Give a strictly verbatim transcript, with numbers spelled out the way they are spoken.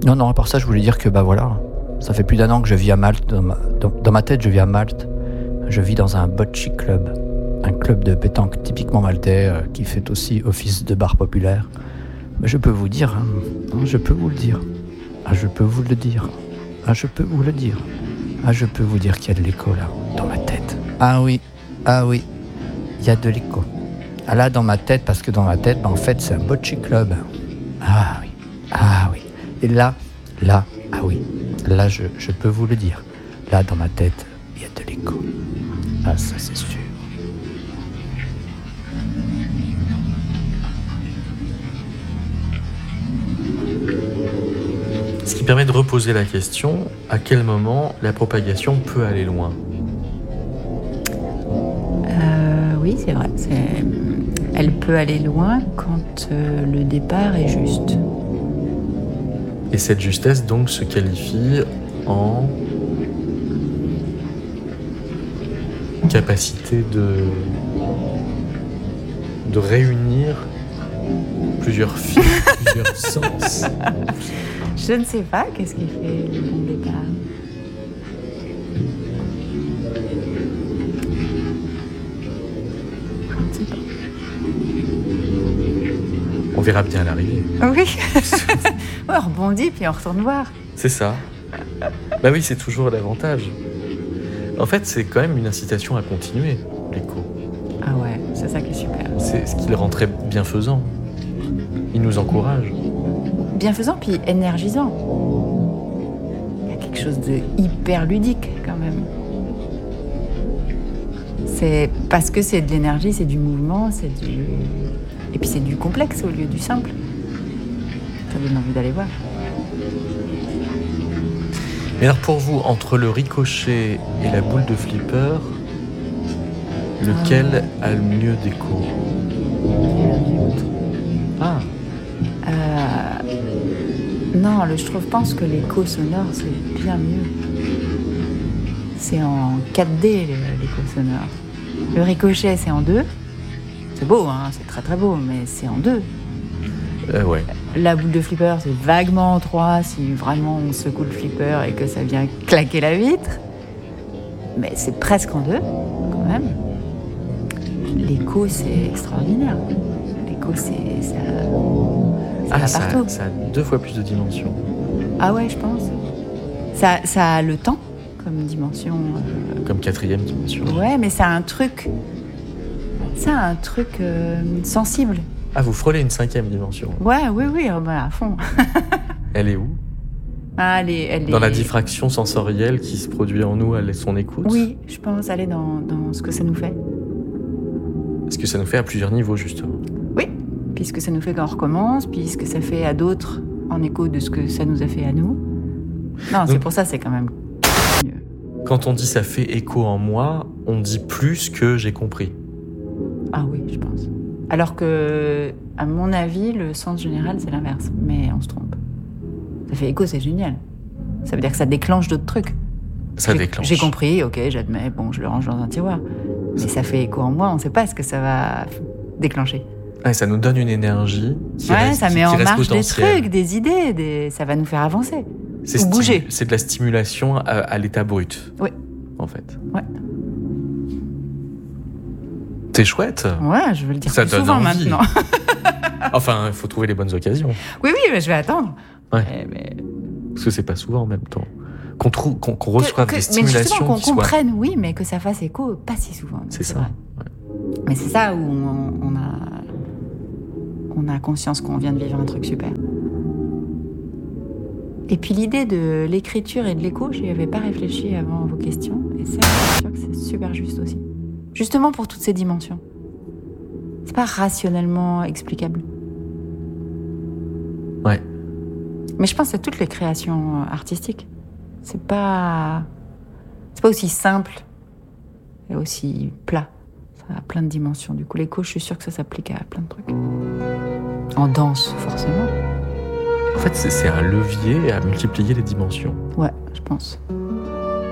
Non, non, à part ça, je voulais dire que, bah voilà, ça fait plus d'un an que je vis à Malte. Dans ma, dans, dans ma tête, je vis à Malte. Je vis dans un bocce club, un club de pétanque typiquement maltais euh, qui fait aussi office de bar populaire. Mais je peux vous dire, hein, je peux vous le dire, ah, je peux vous le dire, ah, je peux vous le dire, ah, je peux vous dire qu'il y a de l'écho là, dans ma tête. Ah oui, ah oui, il y a de l'écho. Ah là, dans ma tête, parce que dans ma tête, bah, en fait, c'est un bocce club. Ah oui, ah oui. Et là, là, ah oui, là, je, je peux vous le dire. Là, dans ma tête, il y a de l'écho. Ah, ça, c'est sûr. Ce qui permet de reposer la question, à quel moment la propagation peut aller loin ? Euh, oui, c'est vrai. C'est... Elle peut aller loin quand euh, le départ est juste. Et cette justesse donc se qualifie en capacité de, de réunir plusieurs fils, plusieurs sens. Je ne sais pas qu'est-ce qui fait le bon départ. Je ne sais pas. On verra bien à l'arrivée. Oui. Ouais, on rebondit puis on retourne voir. C'est ça. Bah oui, c'est toujours l'avantage. En fait, c'est quand même une incitation à continuer, l'écho. Ah ouais, c'est ça qui est super. C'est ce qui le rend très bienfaisant. Il nous encourage. Bienfaisant puis énergisant. Il y a quelque chose de hyper ludique quand même. C'est parce que c'est de l'énergie, c'est du mouvement, c'est du... Et puis c'est du complexe au lieu du simple. Ça donne envie d'aller voir. Mais alors pour vous, entre le ricochet et la boule de flipper, lequel ah. a le mieux d'écho ? Ah. Euh... Non, le, je trouve, pense que l'écho sonore, c'est bien mieux. C'est en quatre D, l'écho sonore. Le ricochet, c'est en deux. C'est beau, hein, c'est très très beau, mais c'est en deux. Euh, ouais. La boule de flipper, c'est vaguement en trois, si vraiment on secoue le flipper et que ça vient claquer la vitre. Mais c'est presque en deux, quand même. L'écho, c'est extraordinaire. L'écho, c'est... Ça, ça ah, ça, partout. Ça a deux fois plus de dimensions. Ah ouais, je pense. Ça, ça a le temps comme dimension. Euh... Comme quatrième dimension. Ouais, mais ça a un truc... Ça a un truc euh, sensible. Ah, vous frôlez une cinquième dimension. Ouais, oui, oui, bah, à fond. Elle est où ? Ah, elle est, elle Dans est... la diffraction sensorielle qui se produit en nous à son écoute ? Oui, je pense, elle est dans, dans ce que ça nous fait. Ce que ça nous fait à plusieurs niveaux, justement. Oui, puis ce que ça nous fait quand on recommence, puis ce que ça fait à d'autres en écho de ce que ça nous a fait à nous. Non, Donc, c'est pour ça, c'est quand même mieux. Quand on dit ça fait écho en moi, on dit plus que j'ai compris. Ah oui, je pense. Alors que, à mon avis, le sens général, c'est l'inverse. Mais on se trompe. Ça fait écho, c'est génial. Ça veut dire que ça déclenche d'autres trucs. Ça j'ai, déclenche. J'ai compris, ok, j'admets, bon, je le range dans un tiroir. Mais ça fait écho en moi, on ne sait pas ce que ça va déclencher. Ouais, ça nous donne une énergie qui ouais, reste, ça met qui, en qui marche des potentielle. trucs, des idées, des... ça va nous faire avancer. C'est ou stimu- bouger. C'est de la stimulation à, à l'état brut. Oui. En fait. Ouais. C'est chouette. Ouais, je veux le dire ça plus souvent envie. maintenant. Enfin, il faut trouver les bonnes occasions. Oui, oui, mais je vais attendre. Ouais. Mais, mais... Parce que c'est pas souvent en même temps. Qu'on, trouve, qu'on, qu'on reçoive que, des que, stimulations mais justement, qu'on qui soient... comprenne, oui, mais que ça fasse écho, pas si souvent. C'est, c'est ça. Ouais. Mais c'est ça où on, on, a, on a conscience qu'on vient de vivre un truc super. Et puis l'idée de l'écriture et de l'écho, je n'y avais pas réfléchi avant vos questions. Et ça, je suis sûre que c'est super juste aussi. Justement pour toutes ces dimensions. C'est pas rationnellement explicable. Ouais. Mais je pense à toutes les créations artistiques. C'est pas... C'est pas aussi simple et aussi plat. Ça a plein de dimensions. Du coup, l'écho, je suis sûre que ça s'applique à plein de trucs. En danse, forcément. En fait, c'est, c'est un levier à multiplier les dimensions. Ouais, je pense.